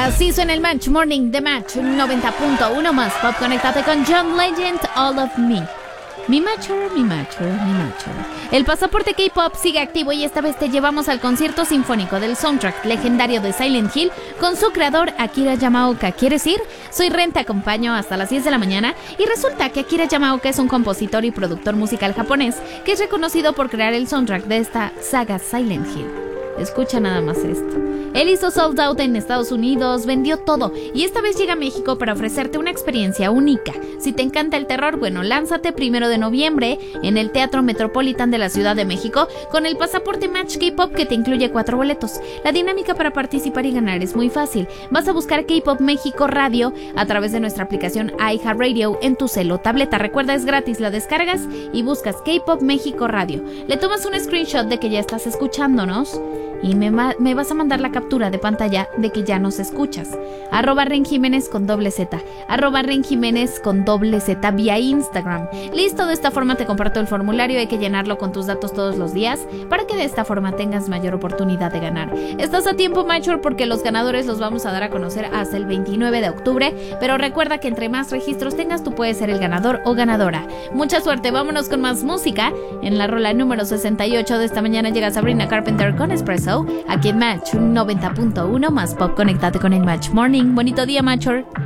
Así suena el Match Morning de Match 90.1 más pop. Conéctate con John Legend, All of Me. Mi Matcher. El pasaporte K-Pop sigue activo y esta vez te llevamos al concierto sinfónico del soundtrack legendario de Silent Hill con su creador Akira Yamaoka. ¿Quieres ir? Soy Ren, te acompaño hasta las 10 de la mañana y resulta que Akira Yamaoka es un compositor y productor musical japonés que es reconocido por crear el soundtrack de esta saga Silent Hill. Escucha nada más esto. Él hizo Sold Out en Estados Unidos, vendió todo y esta vez llega a México para ofrecerte una experiencia única. Si te encanta el terror, bueno, lánzate 1 de noviembre en el Teatro Metropolitan de la Ciudad de México con el pasaporte Match K-Pop que te incluye 4 boletos. La dinámica para participar y ganar es muy fácil. Vas a buscar K-Pop México Radio a través de nuestra aplicación iHeartRadio en tu celo o tableta. Recuerda, es gratis, la descargas y buscas K-Pop México Radio. Le tomas un screenshot de que ya estás escuchándonos y me vas a mandar la captura de pantalla de que ya nos escuchas. @RenJiménez con @RenJiménez con Z vía Instagram. Listo, de esta forma te comparto el formulario. Hay que llenarlo con tus datos todos los días para que de esta forma tengas mayor oportunidad de ganar. Estás a tiempo, Mature, porque los ganadores los vamos a dar a conocer hasta el 29 de octubre, pero recuerda que entre más registros tengas, tú puedes ser el ganador o ganadora. Mucha suerte, vámonos con más música. En la rola número 68 de esta mañana llega Sabrina Carpenter con Espresso, aquí en Match 90.1 más pop. Conéctate con el Match Morning. Bonito día, Mature.